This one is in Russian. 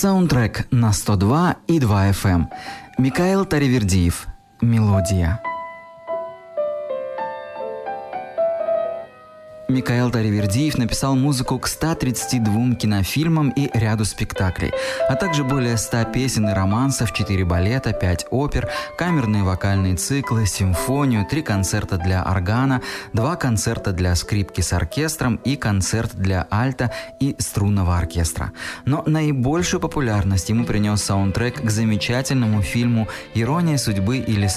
Саундтрек на 102 и 2 FM. Микаэл Таривердиев. Мелодия. Микаэл Таривердиев написал музыку к 132 кинофильмам и ряду спектаклей, а также более 100 песен и романсов, 4 балета, 5 опер, камерные вокальные циклы, симфонию, 3 концерта для органа, 2 концерта для скрипки с оркестром и концерт для альта и струнного оркестра. Но наибольшую популярность ему принес саундтрек к замечательному фильму «Ирония судьбы» или